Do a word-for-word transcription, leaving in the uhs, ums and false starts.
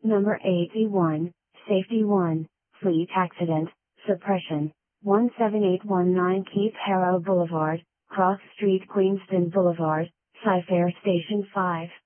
Number eighty-one, Safety one, Fleet Accident, Suppression, one seven eight one nine Keith Harrow Boulevard, Cross Street Queenston Boulevard, Cyfair Station five.